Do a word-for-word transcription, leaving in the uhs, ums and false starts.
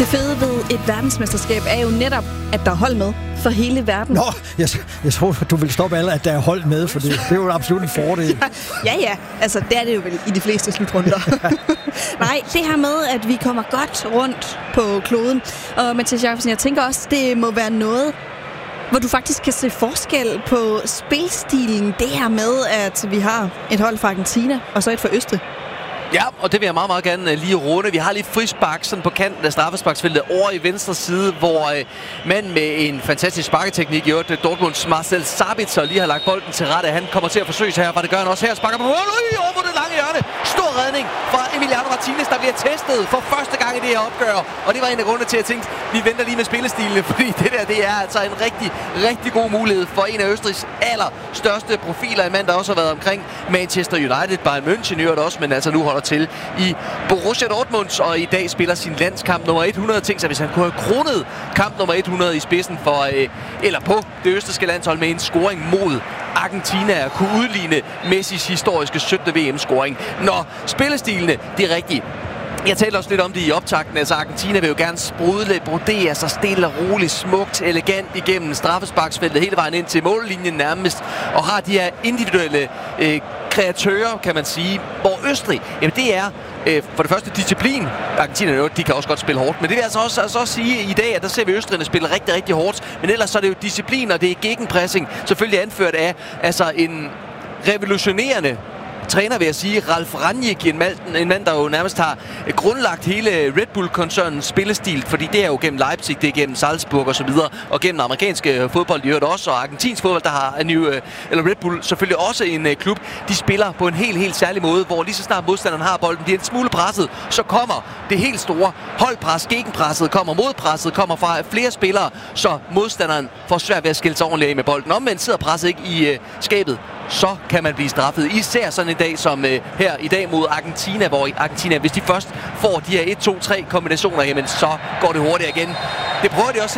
Det fede ved et verdensmesterskab er jo netop, at der er hold med for hele verden. Nå, jeg, jeg tror, du vil stoppe alle, at der er hold med, for det, det er jo absolut en fordel. Ja, ja, ja. Altså, det er det jo vel i de fleste slutrunder. Nej, det her med, at vi kommer godt rundt på kloden. Og Mathias Jacobsen, jeg tænker også, det må være noget, hvor du faktisk kan se forskel på spilstilen. Det her med, at vi har et hold fra Argentina, og så et fra Østrig. Ja, og det vil jeg meget, meget gerne lige runde. Vi har lige frispark sådan på kanten af straffesparksfeltet over i venstre side, hvor øh, mand med en fantastisk sparketeknik, gjort Dortmunds Marcel Sabitzer, lige har lagt bolden til rette. Han kommer til at forsøge sig her, for det gør han også her. Sparker på mål, Ui, over på det lange hjørne. Stor redning fra Emiliano Martinez, der bliver testet for første gang i det her opgør. Og det var en af grundene til, at jeg tænkte, vi venter lige med spillestilene, fordi det der, det er altså en rigtig, rigtig god mulighed for en af Østrigs allerstørste profiler. En mand, der også har været omkring Manchester United, Bayern München i øvrigt også, men altså nu holder til i Borussia Dortmund, og i dag spiller sin landskamp nummer hundrede. Tænk sig, hvis han kunne have kronet kamp nummer hundrede i spidsen for, øh, eller på det østrigske landshold med en scoring mod Argentina, kunne udligne Messis historiske syttende V M-scoring. Når spillestilene, det er rigtigt. Jeg talte også lidt om det i optakten. Altså Argentina vil jo gerne sprudle, brodere sig stille og roligt, smukt, elegant igennem straffesparksfeltet hele vejen ind til mållinjen nærmest, og har de her individuelle øh, kreatører, kan man sige, hvor Østrig, jamen det er øh, for det første disciplin. Argentina, de kan også godt spille hårdt, men det vil altså også, altså også sige i dag, at der ser vi Østrigerne spille rigtig, rigtig hårdt, men ellers så er det jo disciplin, og det er gegenpressing, selvfølgelig anført af altså en revolutionerende træner, vil jeg sige, Ralf Rangnick, en mand, en mand, der jo nærmest har grundlagt hele Red Bull-koncernens spillestil, fordi det er jo gennem Leipzig, det er gennem Salzburg og så videre, og gennem amerikanske fodbold, i øvrigt også, og argentinsk fodbold, der har en ny, eller Red Bull selvfølgelig også en klub. De spiller på en helt, helt særlig måde, hvor lige så snart modstanderen har bolden, bliver en smule presset, så kommer det helt store holdpres, gegenpresset, kommer modpresset, kommer fra flere spillere, så modstanderen får svært ved at skille sig ordentligt af med bolden. Omvendt sidder presset ikke i uh, skabet, så kan man blive straffet. Især sådan en dag som øh, her i dag mod Argentina, hvor Argentina, hvis de først får de her et to tre kombinationer, jamen så går det hurtigt igen. Det prøver de også